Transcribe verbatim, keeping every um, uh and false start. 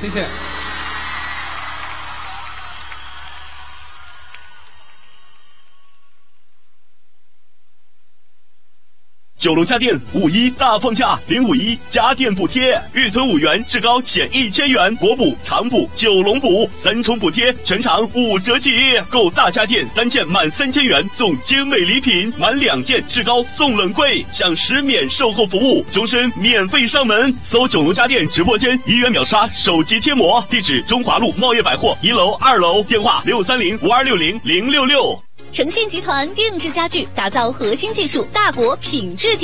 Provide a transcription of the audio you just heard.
谢谢。 九龙家电五一大放价，零五一家电补贴，预存五元至高减一千元，国补、长补、九龙补三重补贴，全场五折起。购大家电单件满三千元送精美礼品，满两件至高送冷柜，享十免售后服务，终身免费上门。搜九龙家电直播间，一元秒杀手机贴膜，地址中华路茂业百货一楼、二楼，电话六三零五二六零零六六。 诚信集团定制家具，打造核心技术大国品质。